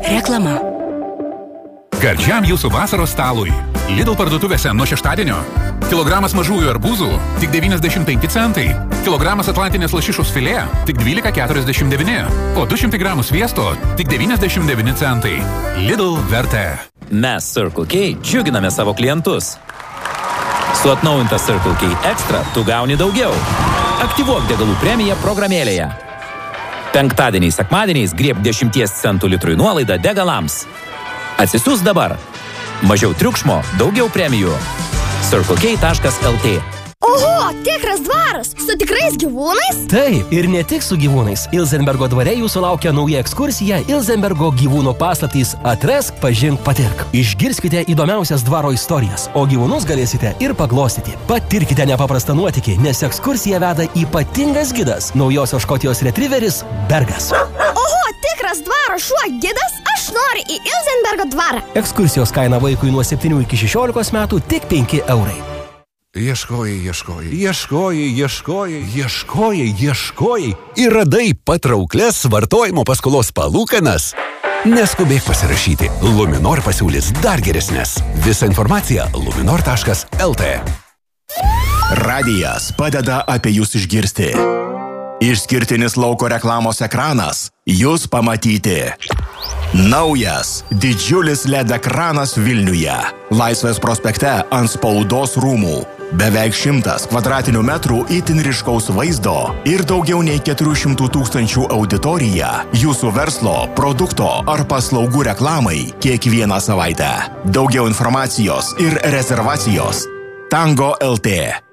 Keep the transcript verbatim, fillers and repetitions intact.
Reklama. Gardžiam jūsų vasaros stalui. Lidl parduotuvėse nuo šeštadienio. Kilogramas mažųjų arbūzų tik devyniasdešimt penki centai. Kilogramas atlantinės lašišos filė tik dvylika keturiasdešimt devyni. O du šimtai gramų sviesto tik devyniasdešimt devyni centai. Lidl vertė. Mes Circle K džiuginame savo klientus. Su atnaujinta Circle K Extra tu gauni daugiau. Aktyvuok degalų premiją programėlėje. Penktadieniais, sekmadieniais grieb dešimties centų litrui nuolaidą degalams. Atsisiųs dabar. Mažiau triukšmo, daugiau premijų. circle k taškas l t. Oho, tikras dvaras, su tikrais gyvūnais? Taip, ir ne tik su gyvūnais. Ilzenbergo dvare jūsų laukia nauja ekskursija Ilzenbergo gyvūnų paslaptys Atrask, pažink, patirk. Išgirskite įdomiausias dvaro istorijas, o gyvūnus galėsite ir paglostyti. Patirkite nepaprastą nuotykį, nes ekskursiją veda ypatingas gidas, naujosios Škotijos retriveris Bergas. Oho, tikras dvaro šuo gidas? Aš noriu į Ilzenbergo dvarą. Ekskursijos kaina vaikui nuo septynių iki šešiolikos metų tik penki eurai. Ieškojai, ieškojai, ieškojai, ieškojai, ieškojai, ieškojai ir radai patrauklias vartojimo paskolos palūkanas. Neskubėk pasirašyti. Luminor pasiūlys dar geresnės. Visa informacija luminor taškas l t. Radijas padeda apie jūs išgirsti. Išskirtinis lauko reklamos ekranas. Jūs pamatyti. Naujas, didžiulis L E D ekranas Vilniuje. Laisvės prospekte ant spaudos rūmų. Beveik šimtas kvadratinių metrų itin ryškaus vaizdo ir daugiau nei keturių šimtų tūkstančių auditorija jūsų verslo, produkto ar paslaugų reklamai kiekvieną savaitę. Daugiau informacijos ir rezervacijos Tango L T.